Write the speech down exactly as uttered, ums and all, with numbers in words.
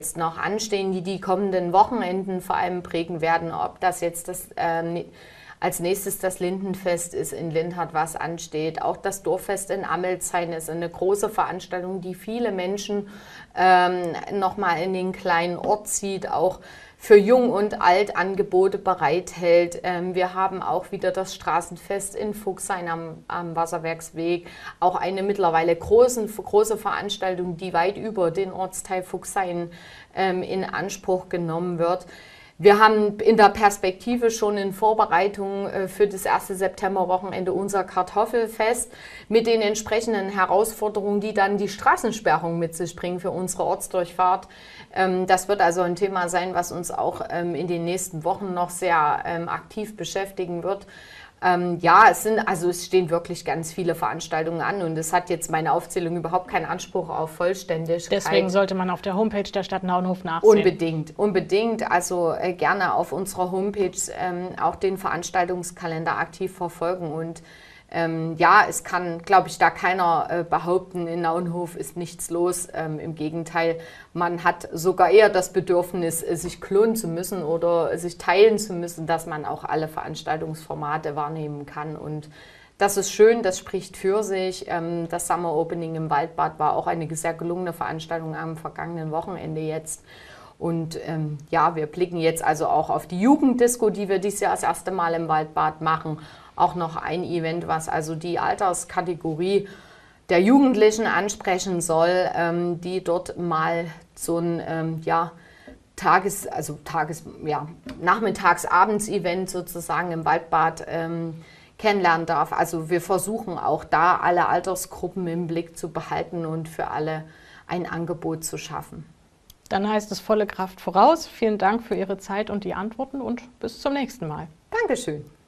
jetzt noch anstehen, die die kommenden Wochenenden vor allem prägen werden, ob das jetzt das, äh, als nächstes das Lindenfest ist in Lindhardt, was ansteht. Auch das Dorffest in Amelzheim ist eine große Veranstaltung, die viele Menschen ähm, nochmal in den kleinen Ort zieht, auch für Jung und Alt Angebote bereithält. Ähm, wir haben auch wieder das Straßenfest in Fuchshain am, am Wasserwerksweg, auch eine mittlerweile großen, große Veranstaltung, die weit über den Ortsteil Fuchshain ähm, in Anspruch genommen wird. Wir haben in der Perspektive schon in Vorbereitung für das erste Septemberwochenende unser Kartoffelfest mit den entsprechenden Herausforderungen, die dann die Straßensperrung mit sich bringen für unsere Ortsdurchfahrt. Das wird also ein Thema sein, was uns auch in den nächsten Wochen noch sehr aktiv beschäftigen wird. Ähm, ja, es sind, also es stehen wirklich ganz viele Veranstaltungen an und es hat jetzt meine Aufzählung überhaupt keinen Anspruch auf Vollständigkeit. Deswegen sollte man auf der Homepage der Stadt Naunhof nachsehen. Unbedingt, unbedingt. Also äh, gerne auf unserer Homepage ähm, auch den Veranstaltungskalender aktiv verfolgen und Ähm, ja, es kann, glaube ich, da keiner äh, behaupten, in Naunhof ist nichts los. Ähm, im Gegenteil, man hat sogar eher das Bedürfnis, äh, sich klonen zu müssen oder äh, sich teilen zu müssen, dass man auch alle Veranstaltungsformate wahrnehmen kann. Und das ist schön, das spricht für sich. Ähm, das Summer Opening im Waldbad war auch eine sehr gelungene Veranstaltung am vergangenen Wochenende jetzt. Und ähm, ja, wir blicken jetzt also auch auf die Jugenddisco, die wir dieses Jahr das erste Mal im Waldbad machen. Auch noch ein Event, was also die Alterskategorie der Jugendlichen ansprechen soll, ähm, die dort mal so ein ähm, ja, Tages-, also Tages-, ja, Nachmittags-Abends-Event sozusagen im Waldbad ähm, kennenlernen darf. Also wir versuchen auch da alle Altersgruppen im Blick zu behalten und für alle ein Angebot zu schaffen. Dann heißt es volle Kraft voraus. Vielen Dank für Ihre Zeit und die Antworten und bis zum nächsten Mal. Dankeschön.